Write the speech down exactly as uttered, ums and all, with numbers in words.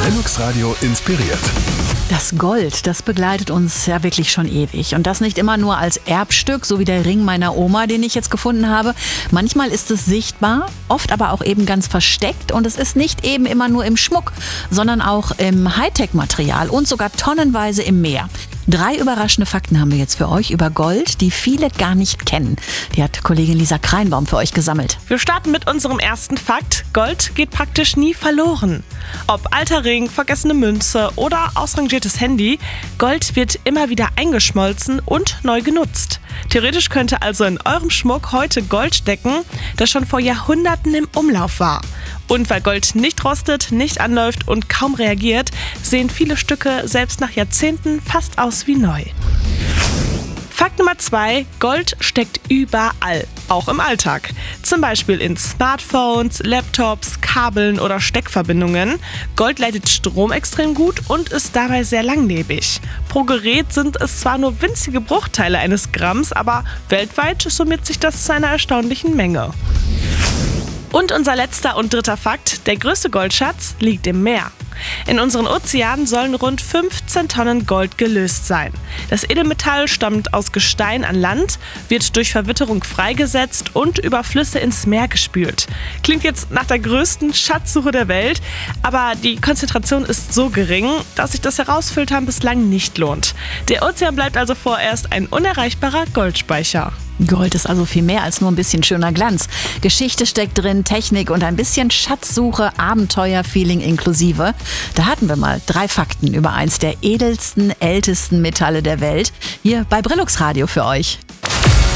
Brillux Radio inspiriert. Das Gold, das begleitet uns ja wirklich schon ewig. Und das nicht immer nur als Erbstück, so wie der Ring meiner Oma, den ich jetzt gefunden habe. Manchmal ist es sichtbar, oft aber auch eben ganz versteckt. Und es ist nicht eben immer nur im Schmuck, sondern auch im Hightech-Material und sogar tonnenweise im Meer. Drei überraschende Fakten haben wir jetzt für euch über Gold, die viele gar nicht kennen. Die hat Kollegin Lisa Kreinbaum für euch gesammelt. Wir starten mit unserem ersten Fakt. Gold geht praktisch nie verloren. Ob alter Ring, vergessene Münze oder ausrangiertes Handy, Gold wird immer wieder eingeschmolzen und neu genutzt. Theoretisch könnte also in eurem Schmuck heute Gold stecken, das schon vor Jahrhunderten im Umlauf war. Und weil Gold nicht rostet, nicht anläuft und kaum reagiert, sehen viele Stücke selbst nach Jahrzehnten fast aus wie neu. Fakt Nummer zwei. Gold steckt überall, auch im Alltag. Zum Beispiel in Smartphones, Laptops, Kabeln oder Steckverbindungen. Gold leitet Strom extrem gut und ist dabei sehr langlebig. Pro Gerät sind es zwar nur winzige Bruchteile eines Gramms, aber weltweit summiert sich das zu einer erstaunlichen Menge. Und unser letzter und dritter Fakt, der größte Goldschatz liegt im Meer. In unseren Ozeanen sollen rund fünfzehn Tonnen Gold gelöst sein. Das Edelmetall stammt aus Gestein an Land, wird durch Verwitterung freigesetzt und über Flüsse ins Meer gespült. Klingt jetzt nach der größten Schatzsuche der Welt, aber die Konzentration ist so gering, dass sich das Herausfiltern bislang nicht lohnt. Der Ozean bleibt also vorerst ein unerreichbarer Goldspeicher. Gold ist also viel mehr als nur ein bisschen schöner Glanz. Geschichte steckt drin, Technik und ein bisschen Schatzsuche, Abenteuer-Feeling inklusive. Da hatten wir mal drei Fakten über eins der edelsten, ältesten Metalle der Welt. Hier bei Brillux Radio für euch.